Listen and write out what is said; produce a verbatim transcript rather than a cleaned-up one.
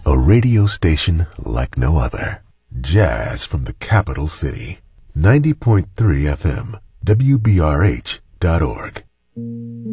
a radio station like no other. Jazz from the capital city. ninety point three F M, W B R H dot org.